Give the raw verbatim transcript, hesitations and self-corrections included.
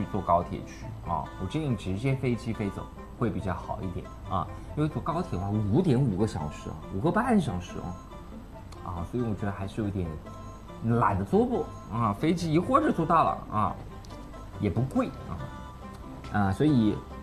坐高铁去啊，我建议直接飞机飞走会比较好一点啊，因为坐高铁的话五点五个小时啊，五个半小时哦，啊，所以我觉得还是有点懒得坐不啊，飞机一会儿就坐到了啊，也不贵啊，啊，所以